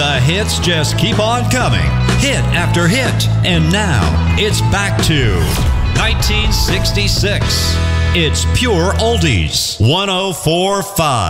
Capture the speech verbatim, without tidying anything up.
The hits just keep on coming, hit after hit. And now, it's back to nineteen sixty-six. It's Pure Oldies, one oh four point five.